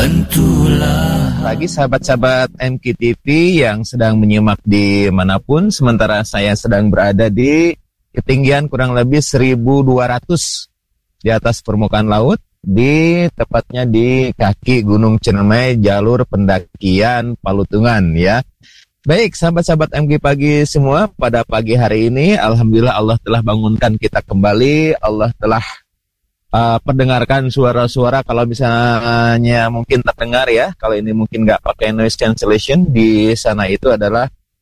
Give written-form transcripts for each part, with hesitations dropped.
Bagi sahabat-sahabat MKTV yang sedang menyimak di manapun, sementara saya sedang berada di ketinggian kurang lebih 1.200 di atas permukaan laut, tepatnya di kaki Gunung Ciremai, jalur pendakian Palutungan ya. Baik, sahabat-sahabat MG Pagi semua, pada pagi hari ini alhamdulillah Allah telah bangunkan kita kembali. Allah telah perdengarkan suara-suara, kalau misalnya mungkin terdengar ya, kalau ini mungkin nggak pakai noise cancellation, di sana itu adalah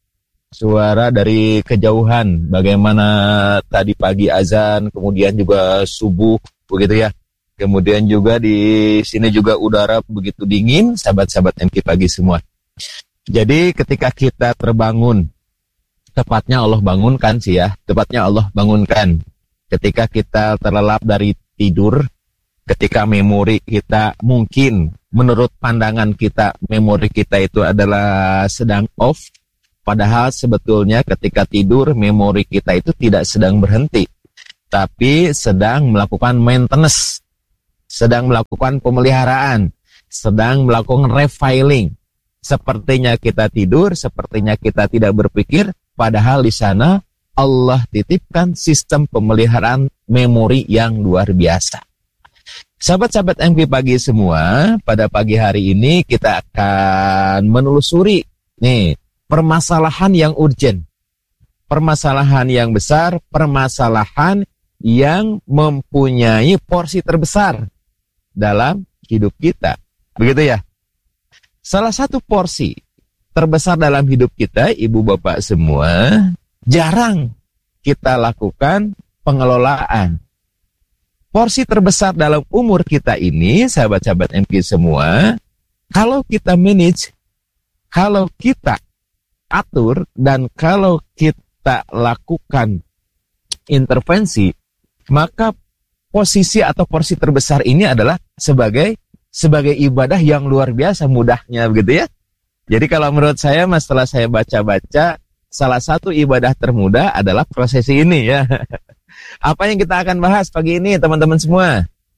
suara dari kejauhan, bagaimana tadi pagi azan, kemudian juga subuh begitu ya, kemudian juga di sini juga udara begitu dingin, sahabat-sahabat MK Pagi semua. Jadi ketika kita terbangun, tepatnya Allah bangunkan sih ya, tepatnya Allah bangunkan ketika kita terlelap dari tidur, ketika memori kita mungkin menurut pandangan kita, memori kita itu adalah sedang off, padahal sebetulnya ketika tidur memori kita itu tidak sedang berhenti, tapi sedang melakukan maintenance, sedang melakukan pemeliharaan, sedang melakukan refiling. Sepertinya kita tidur, sepertinya kita tidak berpikir, padahal di sana Allah titipkan sistem pemeliharaan memori yang luar biasa. Sahabat-sahabat MK Pagi semua, pada pagi hari ini kita akan menelusuri nih permasalahan yang urgent, permasalahan yang besar, permasalahan yang mempunyai porsi terbesar dalam hidup kita. Begitu ya? Salah satu porsi terbesar dalam hidup kita, ibu bapak semua, jarang kita lakukan pengelolaan. Porsi terbesar dalam umur kita ini, sahabat-sahabat MK semua, kalau kita manage, kalau kita atur, dan kalau kita lakukan intervensi, maka posisi atau porsi terbesar ini adalah sebagai ibadah yang luar biasa mudahnya, begitu ya. Jadi kalau menurut saya, setelah saya baca-baca, salah satu ibadah termudah adalah prosesi ini ya. Apa yang kita akan bahas pagi ini teman-teman semua?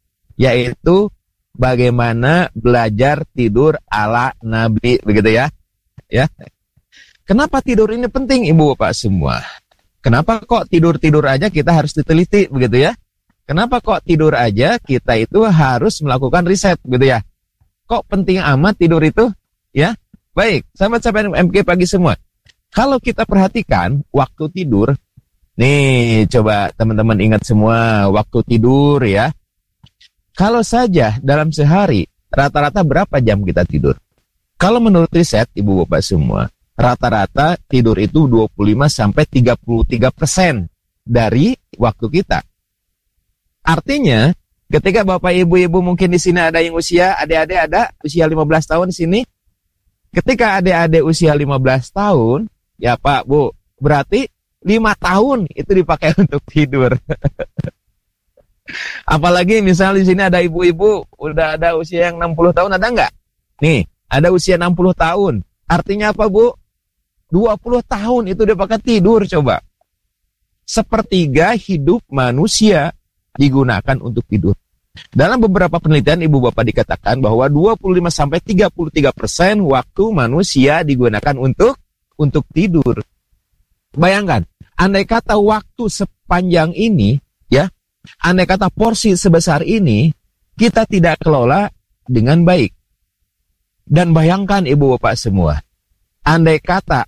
Yaitu bagaimana belajar tidur ala Nabi, begitu ya. Ya. Kenapa tidur ini penting ibu bapak semua? Kenapa kok tidur-tidur aja kita harus diteliti, begitu ya? Kenapa kok tidur aja kita itu harus melakukan riset, begitu ya? Kok penting amat tidur itu? Ya. Baik, sahabat-sahabat MK Pagi semua. Kalau kita perhatikan waktu tidur, nih coba teman-teman ingat semua waktu tidur ya. Kalau saja dalam sehari rata-rata berapa jam kita tidur? Kalau menurut riset ibu bapak semua, rata-rata tidur itu 25-33% dari waktu kita. Artinya ketika bapak ibu-ibu mungkin di sini ada yang usia, adik-adik ada usia 15 tahun di sini. Ketika adik-adik usia 15 tahun, ya Pak, Bu, berarti 5 tahun itu dipakai untuk tidur. Apalagi misal di sini ada ibu-ibu, udah ada usia yang 60 tahun, ada nggak? Nih, ada usia 60 tahun. Artinya apa, Bu? 20 tahun itu dipakai tidur, coba. Sepertiga hidup manusia digunakan untuk tidur. Dalam beberapa penelitian ibu bapak dikatakan bahwa 25-33% waktu manusia digunakan untuk tidur. Bayangkan, andai kata waktu sepanjang ini, ya, andai kata porsi sebesar ini, kita tidak kelola dengan baik. Dan bayangkan ibu bapak semua, andai kata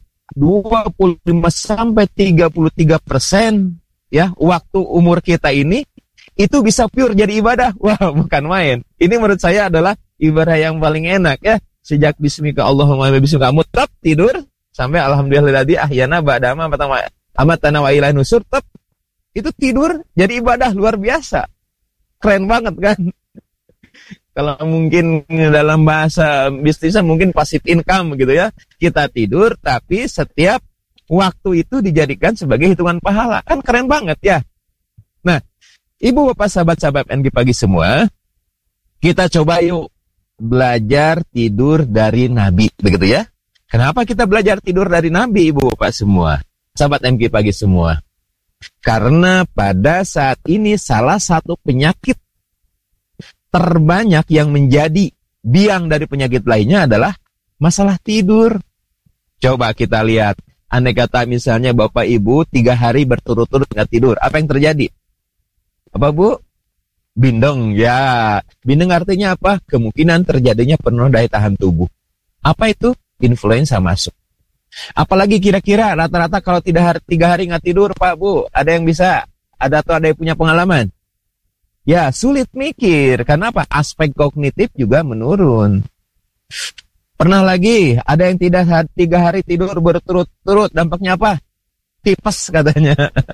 25-33% ya, waktu umur kita ini, itu bisa pure jadi ibadah. Wah, bukan main. Ini menurut saya adalah ibadah yang paling enak ya. Sejak bismika Allahumma bismika mutab tidur sampai alhamdulillahilladzi ahyana ba'da ma amatana wa ilaihi nusur, itu tidur jadi ibadah luar biasa. Keren banget kan? Kalau mungkin dalam bahasa bisnisnya mungkin passive income gitu ya. Kita tidur tapi setiap waktu itu dijadikan sebagai hitungan pahala. Kan keren banget ya. Nah, ibu bapak sahabat-sahabat MG Pagi semua, kita coba yuk belajar tidur dari Nabi, begitu ya. Kenapa kita belajar tidur dari Nabi ibu bapak semua? Sahabat MG Pagi semua. Karena pada saat ini salah satu penyakit terbanyak yang menjadi biang dari penyakit lainnya adalah masalah tidur. Coba kita lihat, andai kata misalnya Bapak Ibu 3 hari berturut-turut nggak tidur, apa yang terjadi? Apa Bu? Bindeng, ya. Bindeng artinya apa? Kemungkinan terjadinya penurunan daya tahan tubuh. Apa itu? Influenza masuk. Apalagi kira-kira rata-rata kalau 3 hari nggak tidur, Pak Bu, ada yang bisa? Ada atau ada yang punya pengalaman? Ya, sulit mikir. Karena apa? Aspek kognitif juga menurun. Pernah lagi, ada yang tidak 3 hari tidur berturut-turut. Dampaknya apa? Tipes katanya.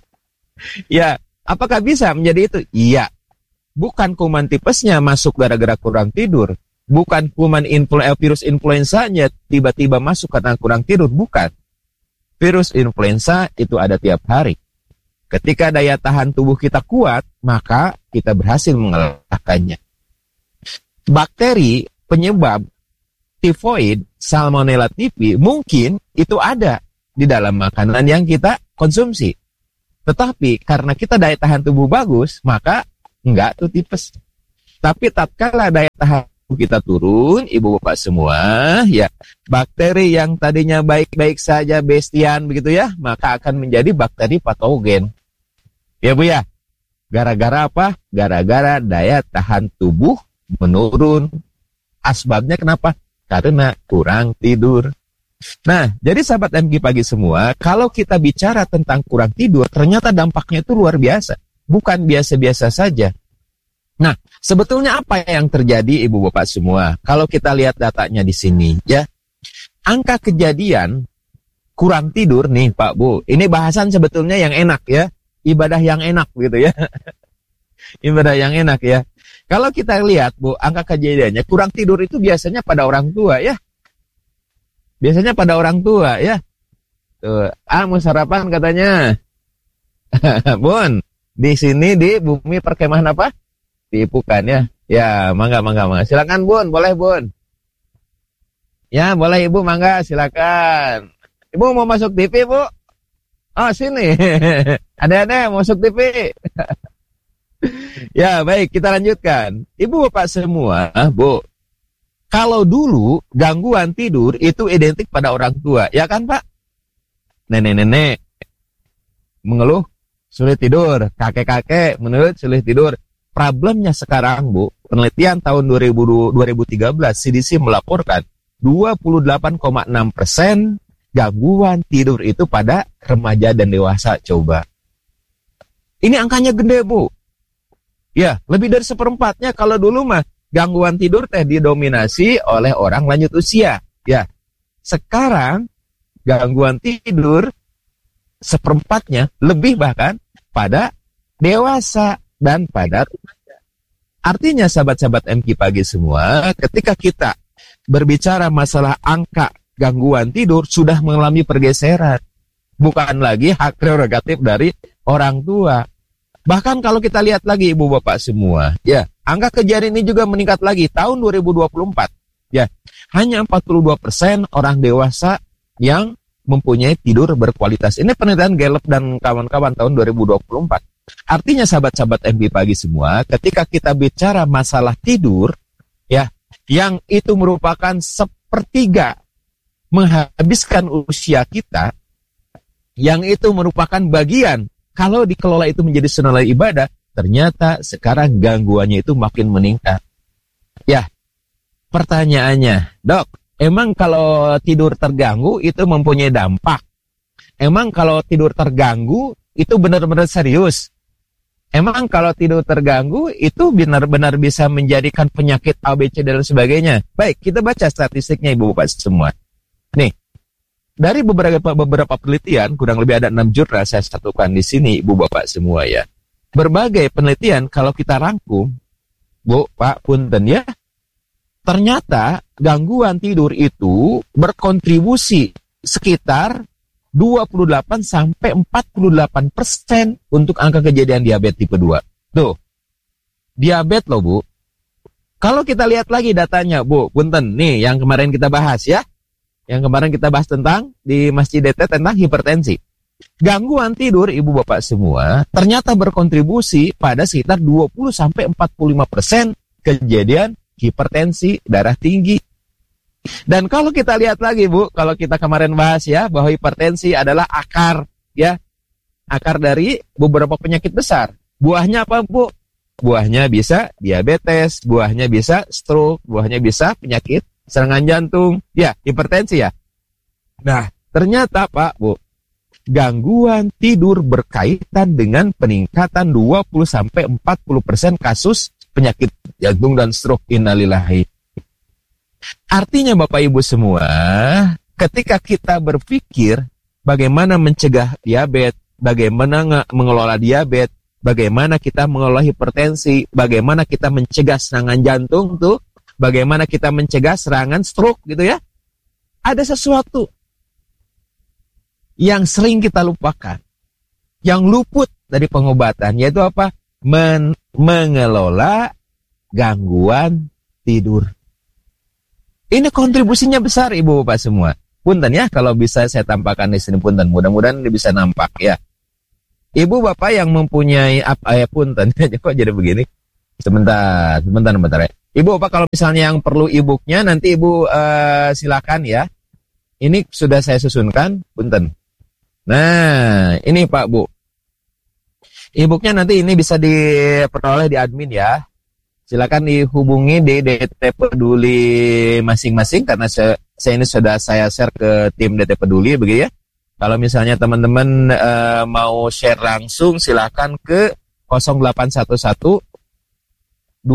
Ya, apakah bisa menjadi itu? Iya. Bukan kuman tipesnya masuk gara-gara kurang tidur. Bukan kuman virus influenzanya tiba-tiba masuk karena kurang tidur. Bukan. Virus influenza itu ada tiap hari. Ketika daya tahan tubuh kita kuat, maka kita berhasil mengalahkannya. Bakteri penyebab tifoid, Salmonella typhi, mungkin itu ada di dalam makanan yang kita konsumsi. Tetapi karena kita daya tahan tubuh bagus, maka enggak tuh tipes. Tapi tatkala daya tahan tubuh kita turun, Ibu Bapak semua, ya, bakteri yang tadinya baik-baik saja bestian begitu ya, maka akan menjadi bakteri patogen. Ya Bu ya. Gara-gara apa? Gara-gara daya tahan tubuh menurun. Asbabnya kenapa? Karena kurang tidur. Nah, jadi sahabat MG pagi semua, kalau kita bicara tentang kurang tidur, ternyata dampaknya itu luar biasa. Bukan biasa-biasa saja. Nah, sebetulnya apa yang terjadi Ibu Bapak semua? Kalau kita lihat datanya di sini, ya. Angka kejadian kurang tidur nih Pak Bu. Ini bahasan sebetulnya yang enak ya. Ibadah yang enak gitu ya. Ibadah yang enak ya. Kalau kita lihat Bu, angka kejadiannya kurang tidur itu biasanya pada orang tua ya. Biasanya pada orang tua ya. Tuh, mau sarapan katanya. Bun, di sini di bumi perkemahan apa? Diipukan ya. Ya, mangga. Silakan Bun, boleh Bun. Ya, boleh Ibu, mangga, silakan. Ibu mau masuk TV, Bu? Oh, sini. Ada masuk TV. Ya, baik, kita lanjutkan. Ibu Bapak semua, Bu. Kalau dulu gangguan tidur itu identik pada orang tua, ya kan Pak? Nenek-nenek mengeluh sulit tidur, kakek-kakek mengeluh sulit tidur. Problemnya sekarang, Bu, penelitian tahun 2013 CDC melaporkan 28,6% gangguan tidur itu pada remaja dan dewasa. Coba. Ini angkanya gede, Bu. Ya, lebih dari 1/4-nya. Kalau dulu mah gangguan tidur didominasi oleh orang lanjut usia. Ya, sekarang gangguan tidur 1/4-nya lebih bahkan pada dewasa dan pada remaja. Artinya sahabat-sahabat MQ pagi semua, ketika kita berbicara masalah angka gangguan tidur sudah mengalami pergeseran. Bukan lagi hak prerogatif dari orang tua. Bahkan kalau kita lihat lagi Ibu Bapak semua, ya, angka kejadian ini juga meningkat lagi tahun 2024. Ya, hanya 42% orang dewasa yang mempunyai tidur berkualitas. Ini penelitian Gallup dan kawan-kawan tahun 2024. Artinya sahabat-sahabat MB pagi semua, ketika kita bicara masalah tidur, ya, yang itu merupakan 1/3 menghabiskan usia kita, yang itu merupakan bagian, kalau dikelola itu menjadi senilai ibadah, ternyata sekarang gangguannya itu makin meningkat. Ya, pertanyaannya, Dok, emang kalau tidur terganggu itu mempunyai dampak? Emang kalau tidur terganggu itu benar-benar serius? Emang kalau tidur terganggu itu benar-benar bisa menjadikan penyakit ABC dan sebagainya? Baik, kita baca statistiknya Ibu Bapak semua. Nih, dari beberapa penelitian, kurang lebih ada 6 jurnal saya satukan di sini, Ibu Bapak semua ya. Berbagai penelitian kalau kita rangkum, Bu, Pak, punten ya, ternyata gangguan tidur itu berkontribusi sekitar 28-48% untuk angka kejadian diabetes tipe 2. Tuh, diabetes loh Bu. Kalau kita lihat lagi datanya Bu, punten, nih yang kemarin kita bahas ya. Yang kemarin kita bahas tentang di Masjid DT tentang hipertensi. Gangguan tidur Ibu Bapak semua ternyata berkontribusi pada sekitar 20-45% kejadian hipertensi, darah tinggi. Dan kalau kita lihat lagi Bu, kalau kita kemarin bahas ya, bahwa hipertensi adalah akar ya, akar dari beberapa penyakit besar. Buahnya apa Bu? Buahnya bisa diabetes, buahnya bisa stroke, buahnya bisa penyakit serangan jantung, ya hipertensi ya. Nah, ternyata Pak Bu, gangguan tidur berkaitan dengan peningkatan 20-40% kasus penyakit jantung dan stroke. Innalillahi. Artinya Bapak Ibu semua, ketika kita berpikir bagaimana mencegah diabetes, bagaimana mengelola diabetes, bagaimana kita mengelola hipertensi, bagaimana kita mencegah serangan jantung tuh, bagaimana kita mencegah serangan stroke gitu ya. Ada sesuatu yang sering kita lupakan, yang luput dari pengobatan, yaitu apa? Mengelola gangguan tidur. Ini kontribusinya besar Ibu Bapak semua. Punten ya, kalau bisa saya tampakkan di sini punten. Mudah-mudahan ini bisa nampak ya. Ibu Bapak yang mempunyai punten, kok jadi begini? Sebentar ya. Ibu Bapak kalau misalnya yang perlu e-booknya nanti Ibu silakan ya. Ini sudah saya susunkan, punten. Nah, ini Pak Bu. E-booknya nanti ini bisa diperoleh di admin ya. Silakan dihubungi di DT Peduli masing-masing karena saya ini sudah saya share ke tim DT Peduli begitu ya. Kalau misalnya teman-teman mau share langsung silakan ke 0811 20 10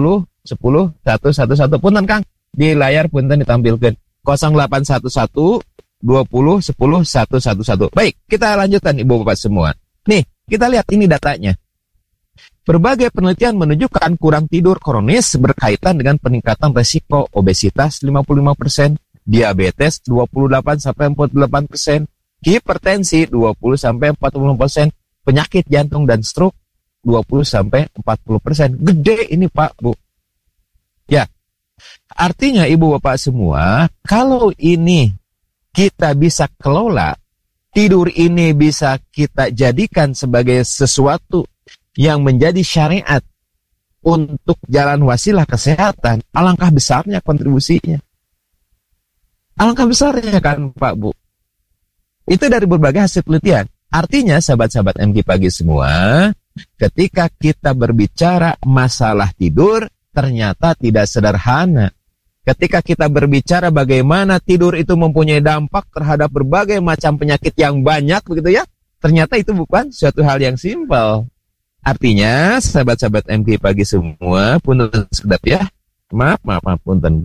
111 punten Kang. Di layar punten ditampilkan 0811 20 10 111. Baik, kita lanjutkan Ibu Bapak semua. Nih, kita lihat ini datanya. Berbagai penelitian menunjukkan kurang tidur kronis berkaitan dengan peningkatan resiko obesitas 55%, diabetes 28-48%, hipertensi 20-40%, penyakit jantung dan stroke 20-40%. Gede ini Pak Bu. Ya, artinya Ibu Bapak semua, kalau ini kita bisa kelola, tidur ini bisa kita jadikan sebagai sesuatu yang menjadi syariat untuk jalan wasilah kesehatan, alangkah besarnya kontribusinya. Alangkah besarnya kan Pak Bu. Itu dari berbagai hasil penelitian. Artinya sahabat-sahabat MG Pagi semua, ketika kita berbicara masalah tidur, ternyata tidak sederhana. Ketika kita berbicara bagaimana tidur itu mempunyai dampak terhadap berbagai macam penyakit yang banyak begitu ya, ternyata itu bukan suatu hal yang simpel. Artinya, sahabat-sahabat MG Pagi semua, punten sedap ya. Maaf, punten.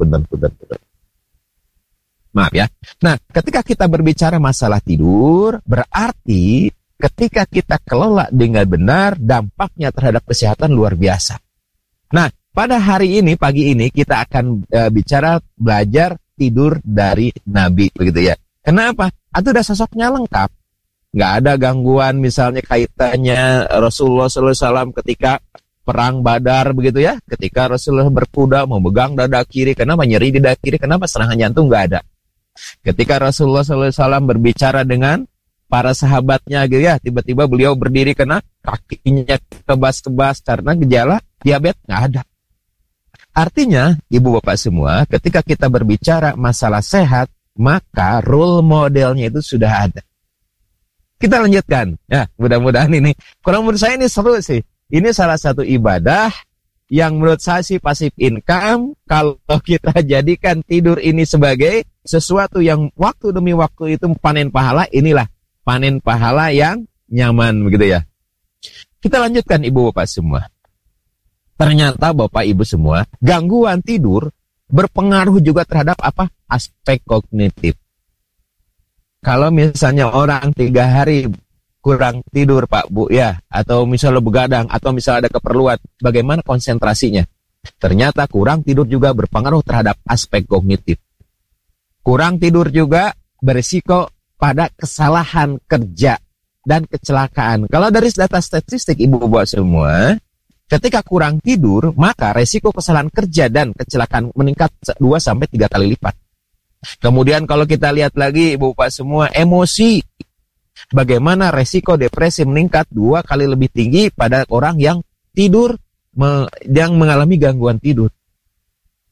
Maaf ya. Nah, ketika kita berbicara masalah tidur, berarti ketika kita kelola dengan benar, dampaknya terhadap kesehatan luar biasa. Nah, pada hari ini, pagi ini, kita akan belajar tidur dari Nabi, begitu ya. Kenapa? Itu udah sosoknya lengkap. Nggak ada gangguan misalnya kaitannya Rasulullah SAW ketika perang Badar begitu ya. Ketika Rasulullah berkuda memegang dada kiri, kenapa nyeri di dada kiri, kenapa serangan jantung nggak ada. Ketika Rasulullah SAW berbicara dengan para sahabatnya gitu ya, tiba-tiba beliau berdiri kena kakinya kebas-kebas karena gejala diabetes, nggak ada. Artinya Ibu Bapak semua, ketika kita berbicara masalah sehat, maka role modelnya itu sudah ada. Kita lanjutkan. Ya, mudah-mudahan ini. Kalau menurut saya ini seru sih. Ini salah satu ibadah yang menurut saya sih passive income. Kalau kita jadikan tidur ini sebagai sesuatu yang waktu demi waktu itu panen pahala, inilah panen pahala yang nyaman begitu ya. Kita lanjutkan Ibu Bapak semua. Ternyata Bapak Ibu semua, gangguan tidur berpengaruh juga terhadap apa? Aspek kognitif. Kalau misalnya orang 3 hari kurang tidur Pak Bu ya, atau misalnya begadang, atau misalnya ada keperluan, bagaimana konsentrasinya? Ternyata kurang tidur juga berpengaruh terhadap aspek kognitif. Kurang tidur juga berisiko pada kesalahan kerja dan kecelakaan. Kalau dari data statistik Ibu Bapak semua, ketika kurang tidur, maka resiko kesalahan kerja dan kecelakaan meningkat 2-3 kali lipat. Kemudian kalau kita lihat lagi Ibu Bapak semua, emosi. Bagaimana resiko depresi meningkat 2 kali lebih tinggi pada orang yang tidur, yang mengalami gangguan tidur.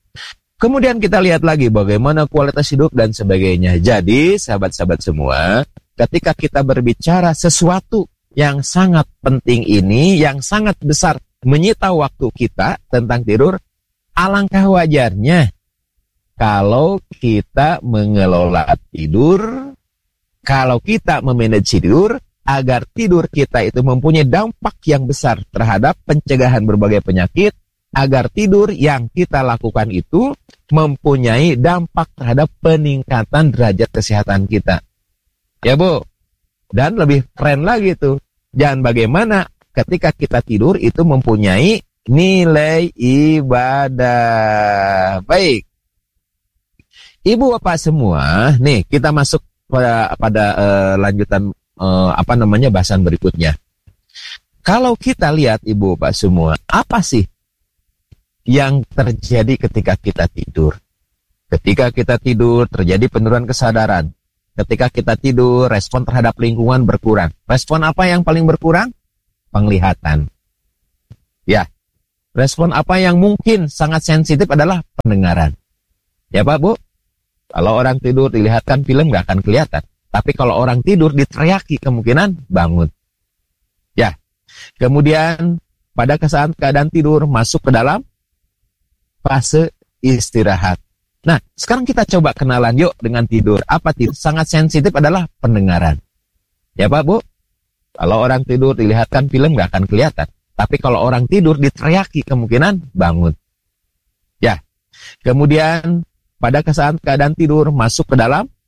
Kemudian kita lihat lagi bagaimana kualitas hidup dan sebagainya. Jadi, sahabat-sahabat semua, ketika kita berbicara sesuatu yang sangat penting ini, yang sangat besar, menyita waktu kita tentang tidur, alangkah wajarnya kalau kita mengelola tidur, kalau kita memanage tidur, agar tidur kita itu mempunyai dampak yang besar terhadap pencegahan berbagai penyakit, agar tidur yang kita lakukan itu mempunyai dampak terhadap peningkatan derajat kesehatan kita. Ya Bu, dan lebih keren lagi tuh, dan bagaimana ketika kita tidur itu mempunyai nilai ibadah. Baik, Ibu Bapak semua, nih kita masuk pada lanjutan bahasan berikutnya. Kalau kita lihat Ibu Bapak semua, apa sih yang terjadi ketika kita tidur? Ketika kita tidur terjadi penurunan kesadaran. Ketika kita tidur, respon terhadap lingkungan berkurang. Respon apa yang paling berkurang? Penglihatan. Ya, respon apa yang mungkin sangat sensitif adalah pendengaran. Ya Pak Bu, kalau orang tidur dilihatkan film nggak akan kelihatan. Tapi kalau orang tidur diteriaki kemungkinan bangun. Ya, kemudian pada saat keadaan tidur masuk ke dalam fase istirahat. Nah, sekarang kita coba kenalan yuk dengan tidur. Apa tidur? Sangat sensitif adalah pendengaran. Ya Pak Bu, kalau orang tidur dilihatkan film nggak akan kelihatan. Tapi kalau orang tidur diteriaki kemungkinan bangun. Ya, kemudian pada saat keadaan tidur masuk ke dalam